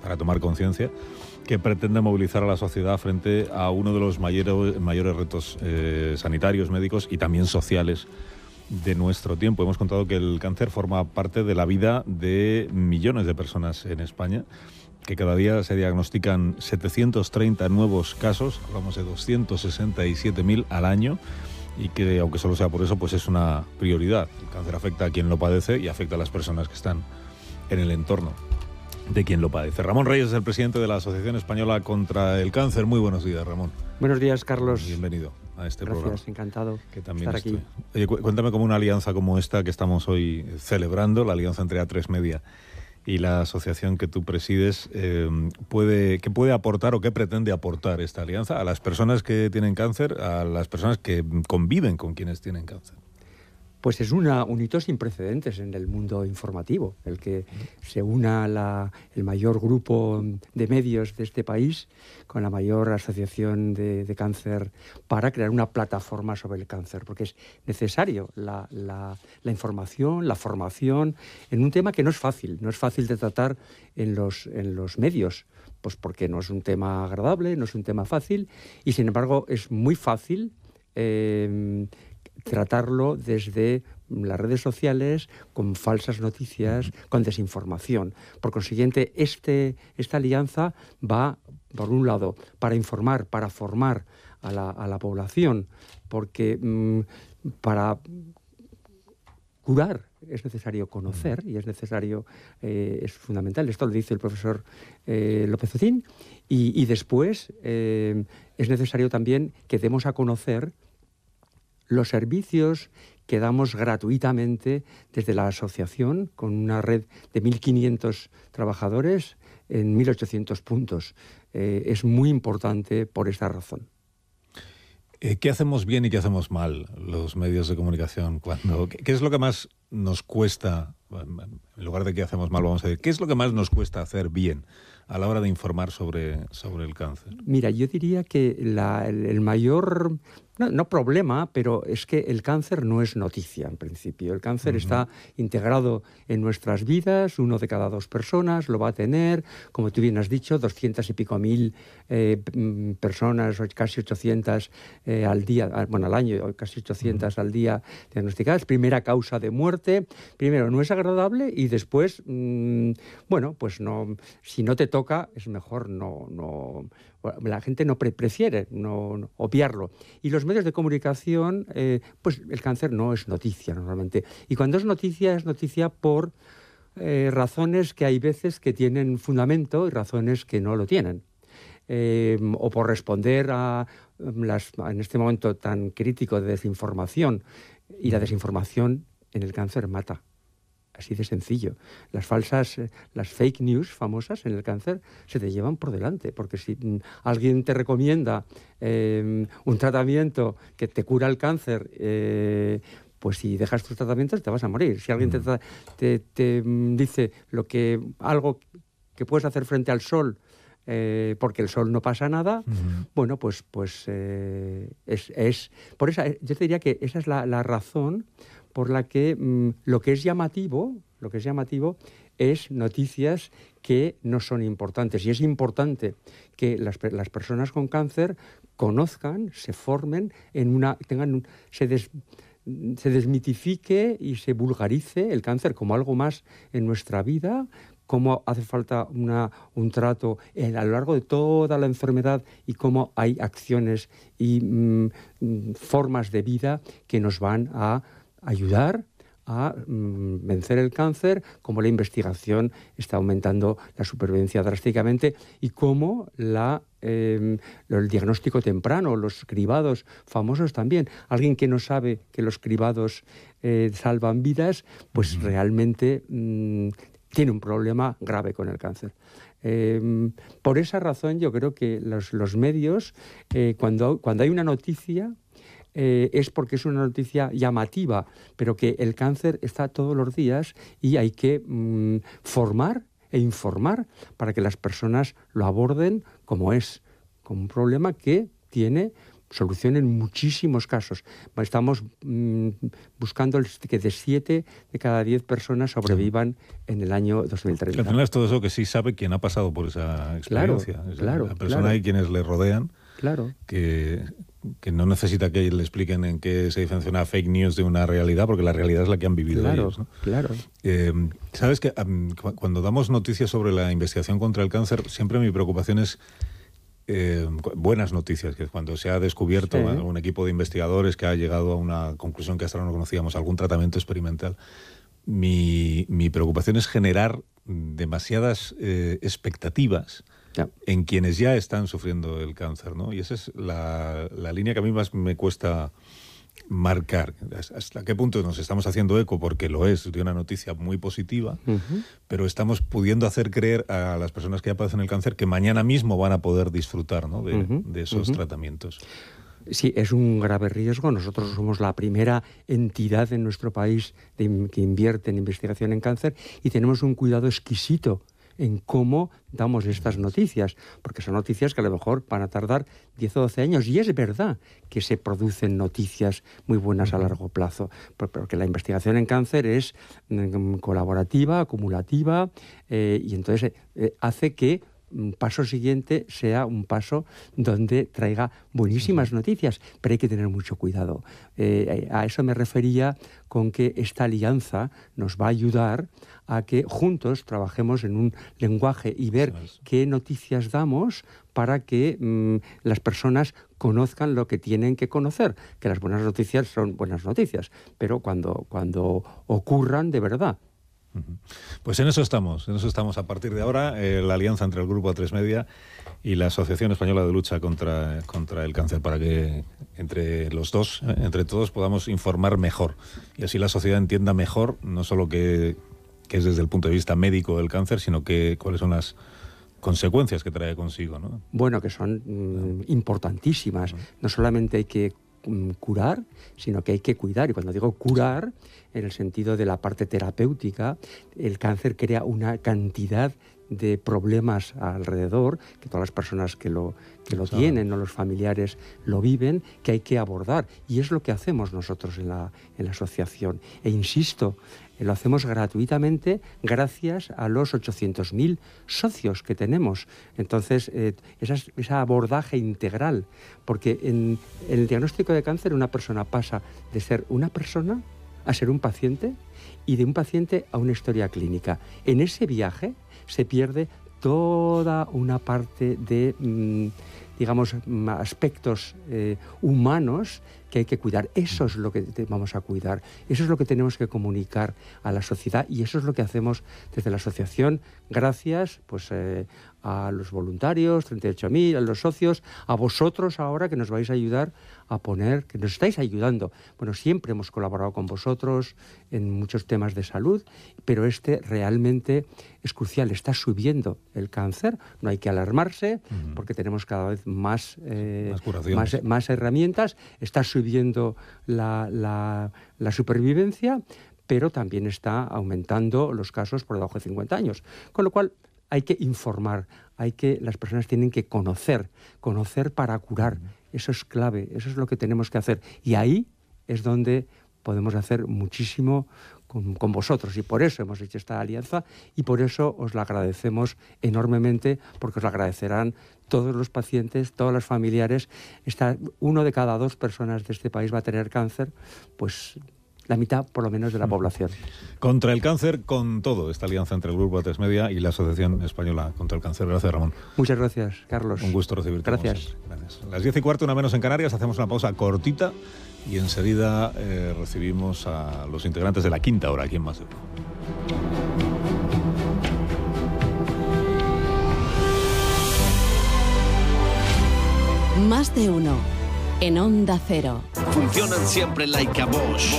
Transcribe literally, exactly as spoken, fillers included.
para tomar conciencia, que pretende movilizar a la sociedad frente a uno de los mayores, mayores retos eh, sanitarios, médicos y también sociales de nuestro tiempo. Hemos contado que el cáncer forma parte de la vida de millones de personas en España, que cada día se diagnostican setecientos treinta nuevos casos, hablamos de doscientos sesenta y siete mil al año, y que, aunque solo sea por eso, pues es una prioridad. El cáncer afecta a quien lo padece y afecta a las personas que están en el entorno de quien lo padece. Ramón Reyes es el presidente de la Asociación Española contra el Cáncer. Muy buenos días, Ramón. Buenos días, Carlos. Bienvenido a este Gracias, programa. Gracias, encantado que también estar estoy. aquí. Oye, cu cuéntame cómo una alianza como esta que estamos hoy celebrando, la alianza entre A tres Media y la asociación que tú presides, eh, puede, ¿qué puede aportar o qué pretende aportar esta alianza a las personas que tienen cáncer, a las personas que conviven con quienes tienen cáncer? Pues es una, un hito sin precedentes en el mundo informativo, el que se una la, el mayor grupo de medios de este país con la mayor asociación de, de cáncer para crear una plataforma sobre el cáncer, porque es necesario la, la, la información, la formación en un tema que no es fácil, no es fácil de tratar en los, en los medios, pues porque no es un tema agradable, no es un tema fácil, y sin embargo es muy fácil eh, tratarlo desde las redes sociales, con falsas noticias, con desinformación. Por consiguiente, este, esta alianza va, por un lado, para informar, para formar a la, a la población, porque mmm, para curar es necesario conocer y es necesario, eh, es fundamental, esto lo dice el profesor eh, López Ocín, y, y después eh, es necesario también que demos a conocer los servicios que damos gratuitamente desde la asociación, con una red de mil quinientos trabajadores en mil ochocientos puntos. Eh, es muy importante por esta razón. Eh, ¿Qué hacemos bien y qué hacemos mal los medios de comunicación? Cuando, ¿qué, qué es lo que más nos cuesta, en lugar de qué hacemos mal, vamos a decir, qué es lo que más nos cuesta hacer bien a la hora de informar sobre, sobre el cáncer? Mira, yo diría que la, el, el mayor, no, no problema, pero es que el cáncer no es noticia en principio. El cáncer uh-huh. está integrado en nuestras vidas, uno de cada dos personas lo va a tener, como tú bien has dicho, doscientas y pico mil eh, personas, casi ochocientas eh, al día, bueno, al año, casi ochocientas uh-huh. al día diagnosticadas. Primera causa de muerte, primero no es agradable y después, mmm, bueno, pues no, si no te toca, es mejor no, no la gente no pre prefiere no, no, obviarlo. Y los medios de comunicación, eh, pues el cáncer no es noticia normalmente. Y cuando es noticia, es noticia por eh, razones que hay veces que tienen fundamento y razones que no lo tienen. Eh, o por responder a las, en este momento tan crítico de desinformación. Y la desinformación en el cáncer mata. Así de sencillo. Las falsas, las fake news famosas en el cáncer se te llevan por delante, porque si mm, alguien te recomienda eh, un tratamiento que te cura el cáncer, eh, pues si dejas tus tratamientos te vas a morir. Si alguien te, te, te dice lo que, algo que puedes hacer frente al sol, Eh, porque el sol no pasa nada, uh-huh. bueno, pues, pues eh, es, es... Por esa, yo te diría que esa es la, la razón por la que mmm, lo que es llamativo, lo que es llamativo es noticias que no son importantes. Y es importante que las, las personas con cáncer conozcan, se formen, en una, tengan un, se des, se desmitifique y se vulgarice el cáncer como algo más en nuestra vida, cómo hace falta una, un trato en, a lo largo de toda la enfermedad y cómo hay acciones y mm, formas de vida que nos van a ayudar a mm, vencer el cáncer, cómo la investigación está aumentando la supervivencia drásticamente y cómo la, eh, el diagnóstico temprano, los cribados famosos también. Alguien que no sabe que los cribados eh, salvan vidas, pues uh-huh. realmente mm, tiene un problema grave con el cáncer. Eh, por esa razón yo creo que los, los medios, eh, cuando, cuando hay una noticia, eh, es porque es una noticia llamativa, pero que el cáncer está todos los días y hay que mm, formar e informar para que las personas lo aborden como es, como un problema que tiene solución en muchísimos casos. Estamos mmm, buscando que de siete de cada diez personas sobrevivan en el año dos mil treinta. Al final es todo eso que sí sabe quien ha pasado por esa experiencia. Claro, es claro, la persona claro. y quienes le rodean, claro. que, que no necesita que le expliquen en qué se diferencia una fake news de una realidad, porque la realidad es la que han vivido claro, ellos, ¿no? Claro. Eh, Sabes que um, cuando damos noticias sobre la investigación contra el cáncer, siempre mi preocupación es Eh, buenas noticias, que cuando se ha descubierto, sí, un equipo de investigadores que ha llegado a una conclusión que hasta ahora no conocíamos, algún tratamiento experimental, mi, mi preocupación es generar demasiadas eh, expectativas yeah. en quienes ya están sufriendo el cáncer, ¿no? Y esa es la, la línea que a mí más me cuesta marcar. ¿Hasta qué punto nos estamos haciendo eco? Porque lo es, de una noticia muy positiva, uh-huh. pero estamos pudiendo hacer creer a las personas que ya padecen el cáncer que mañana mismo van a poder disfrutar, ¿no? de, uh-huh. de esos uh-huh. tratamientos. Sí, es un grave riesgo. Nosotros somos la primera entidad en nuestro país de, que invierte en investigación en cáncer y tenemos un cuidado exquisito en cómo damos estas noticias, porque son noticias que a lo mejor van a tardar diez o doce años, y es verdad que se producen noticias muy buenas a largo plazo, porque la investigación en cáncer es colaborativa, acumulativa, eh, y entonces eh, hace que un paso siguiente sea un paso donde traiga buenísimas noticias, pero hay que tener mucho cuidado. Eh, a eso me refería con que esta alianza nos va a ayudar a que juntos trabajemos en un lenguaje y ver qué noticias damos para que mmm, las personas conozcan lo que tienen que conocer, que las buenas noticias son buenas noticias, pero cuando, cuando ocurran de verdad. Pues en eso estamos, en eso estamos a partir de ahora, eh, la alianza entre el Grupo A tres Media y la Asociación Española de Lucha contra, contra el Cáncer, para que entre los dos, eh, entre todos, podamos informar mejor y así la sociedad entienda mejor, no solo que, que es desde el punto de vista médico el cáncer, sino que cuáles son las consecuencias que trae consigo, ¿no? Bueno, que son mm, importantísimas. No solamente hay que curar, sino que hay que cuidar. Y cuando digo curar, en el sentido de la parte terapéutica, el cáncer crea una cantidad de problemas alrededor, que todas las personas que lo, que lo tienen o los familiares lo viven, que hay que abordar. Y es lo que hacemos nosotros en la, en la asociación. E insisto, lo hacemos gratuitamente gracias a los ochocientos mil socios que tenemos. Entonces, eh, esa, ese abordaje integral, porque en, en el diagnóstico de cáncer una persona pasa de ser una persona a ser un paciente y de un paciente a una historia clínica. En ese viaje se pierde toda una parte de, mmm, digamos, aspectos eh, humanos que hay que cuidar. Eso es lo que vamos a cuidar, eso es lo que tenemos que comunicar a la sociedad y eso es lo que hacemos desde la asociación, gracias pues, eh, a los voluntarios, treinta y ocho mil, a los socios, a vosotros ahora que nos vais a ayudar a poner, que nos estáis ayudando. Bueno, siempre hemos colaborado con vosotros en muchos temas de salud, pero este realmente es crucial, está subiendo el cáncer, no hay que alarmarse uh-huh. porque tenemos cada vez más, eh, más, más, más herramientas, está subiendo la, la, la supervivencia, pero también está aumentando los casos por debajo de cincuenta años, con lo cual hay que informar, hay que, las personas tienen que conocer, conocer para curar, eso es clave, eso es lo que tenemos que hacer, y ahí es donde podemos hacer muchísimo con, con vosotros, y por eso hemos hecho esta alianza, y por eso os la agradecemos enormemente, porque os la agradecerán todos los pacientes, todos los familiares. Esta, uno de cada dos personas de este país va a tener cáncer, pues la mitad, por lo menos, de la población. Contra el cáncer, con todo, esta alianza entre el Grupo A tres Media y la Asociación Española contra el Cáncer. Gracias, Ramón. Muchas gracias, Carlos. Un gusto recibirte. Gracias. Gracias. Las diez y cuarto, una menos en Canarias, hacemos una pausa cortita y enseguida eh, recibimos a los integrantes de la quinta hora aquí en Más de Uno. Más de Uno, en Onda Cero. Funcionan siempre like a Bosch.